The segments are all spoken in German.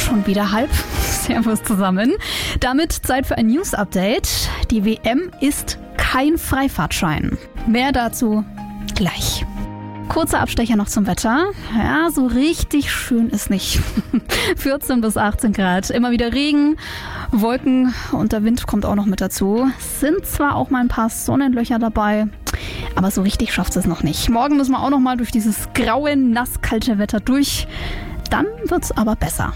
schon wieder halb. Servus zusammen. Damit Zeit für ein News-Update. Die WM ist kein Freifahrtschein. Mehr dazu gleich. Kurzer Abstecher noch zum Wetter. Ja, so richtig schön ist nicht. 14 bis 18 Grad. Immer wieder Regen, Wolken und der Wind kommt auch noch mit dazu. Es sind zwar auch mal ein paar Sonnenlöcher dabei, aber so richtig schafft es noch nicht. Morgen müssen wir auch noch mal durch dieses graue, nasskalte Wetter durch. Dann wird's aber besser.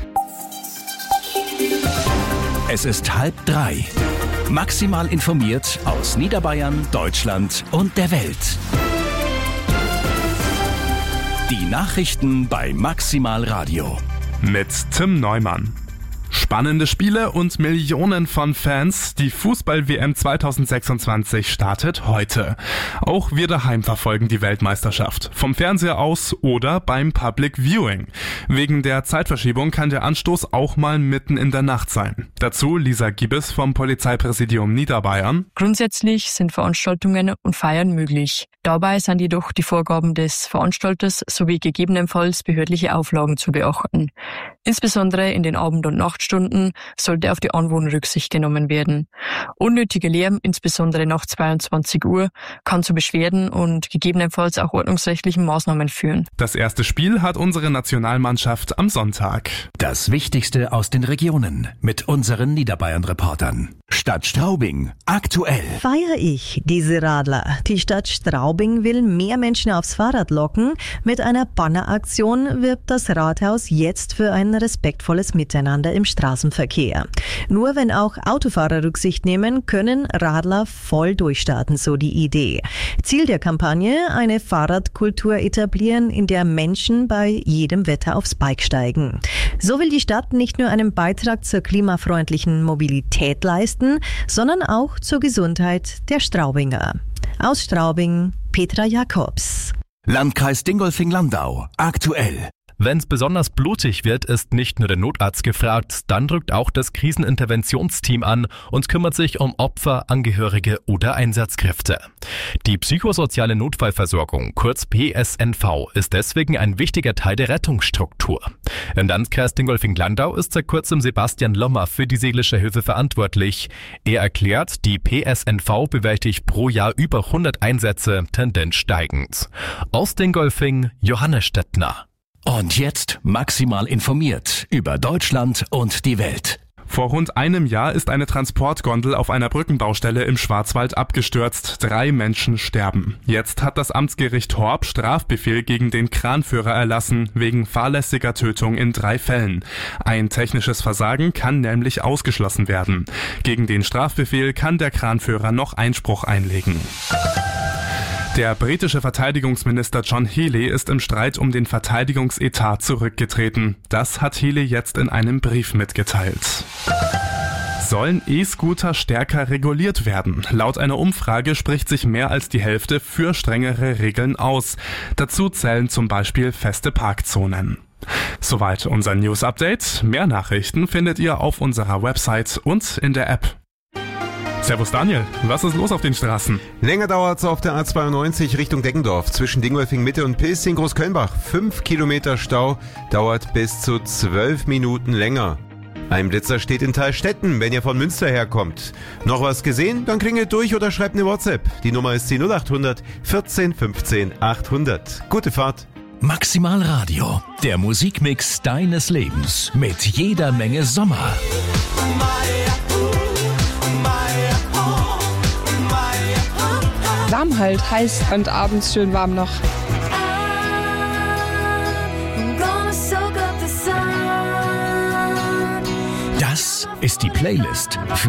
Es ist 2:30. Maximal informiert aus Niederbayern, Deutschland und der Welt. Die Nachrichten bei Maximal Radio. Mit Tim Neumann. Spannende Spiele und Millionen von Fans. Die Fußball-WM 2026 startet heute. Auch wir daheim verfolgen die Weltmeisterschaft. Vom Fernseher aus oder beim Public Viewing. Wegen der Zeitverschiebung kann der Anstoß auch mal mitten in der Nacht sein. Dazu Lisa Giebes vom Polizeipräsidium Niederbayern. Grundsätzlich sind Veranstaltungen und Feiern möglich. Dabei sind jedoch die Vorgaben des Veranstalters sowie gegebenenfalls behördliche Auflagen zu beachten. Insbesondere in den Abend- und Nachtstunden sollte auf die Anwohner Rücksicht genommen werden. Unnötiger Lärm, insbesondere nach 22 Uhr, kann zu Beschwerden und gegebenenfalls auch ordnungsrechtlichen Maßnahmen führen. Das erste Spiel hat unsere Nationalmannschaft am Sonntag. Das Wichtigste aus den Regionen mit unseren Niederbayern-Reportern. Stadt Straubing, aktuell. Feier ich diese Radler. Die Stadt Straubing will mehr Menschen aufs Fahrrad locken. Mit einer Banneraktion wirbt das Rathaus jetzt für ein respektvolles Miteinander im Straßenverkehr. Nur wenn auch Autofahrer Rücksicht nehmen, können Radler voll durchstarten, so die Idee. Ziel der Kampagne: eine Fahrradkultur etablieren, in der Menschen bei jedem Wetter aufs Bike steigen. So will die Stadt nicht nur einen Beitrag zur klimafreundlichen Mobilität leisten, sondern auch zur Gesundheit der Straubinger. Aus Straubing, Petra Jakobs. Landkreis Dingolfing-Landau, aktuell. Wenn es besonders blutig wird, ist nicht nur der Notarzt gefragt, dann rückt auch das Kriseninterventionsteam an und kümmert sich um Opfer, Angehörige oder Einsatzkräfte. Die psychosoziale Notfallversorgung, kurz PSNV, ist deswegen ein wichtiger Teil der Rettungsstruktur. Im Landkreis Dingolfing-Landau ist seit kurzem Sebastian Lommer für die seelische Hilfe verantwortlich. Er erklärt, die PSNV bewältigt pro Jahr über 100 Einsätze, Tendenz steigend. Aus Dingolfing, Johannes Stettner. Und jetzt maximal informiert über Deutschland und die Welt. Vor rund einem Jahr ist eine Transportgondel auf einer Brückenbaustelle im Schwarzwald abgestürzt. 3 Menschen sterben. Jetzt hat das Amtsgericht Horb Strafbefehl gegen den Kranführer erlassen, wegen fahrlässiger Tötung in 3 Fällen. Ein technisches Versagen kann nämlich ausgeschlossen werden. Gegen den Strafbefehl kann der Kranführer noch Einspruch einlegen. Der britische Verteidigungsminister John Healey ist im Streit um den Verteidigungsetat zurückgetreten. Das hat Healey jetzt in einem Brief mitgeteilt. Sollen E-Scooter stärker reguliert werden? Laut einer Umfrage spricht sich mehr als die Hälfte für strengere Regeln aus. Dazu zählen zum Beispiel feste Parkzonen. Soweit unser News-Update. Mehr Nachrichten findet ihr auf unserer Website und in der App. Servus Daniel, was ist los auf den Straßen? Länger dauert's auf der A92 Richtung Deggendorf zwischen Dingolfing Mitte und Pilsing Großkölnbach. 5 Kilometer Stau, dauert bis zu 12 Minuten länger. Ein Blitzer steht in Thalstetten, wenn ihr von Münster herkommt. Noch was gesehen? Dann klingelt durch oder schreibt eine WhatsApp. Die Nummer ist die 0800 14 15 800. Gute Fahrt. Maximal Radio, der Musikmix deines Lebens mit jeder Menge Sommer. Warm halt, heiß und abends schön warm noch. Das ist die Playlist für